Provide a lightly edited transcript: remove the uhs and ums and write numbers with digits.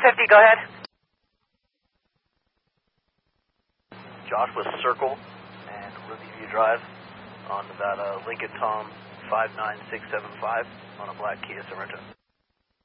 50, go ahead. Josh with Circle and Ruby View Drive on Nevada Lincoln Tom 59675 on a black Kia Sorento.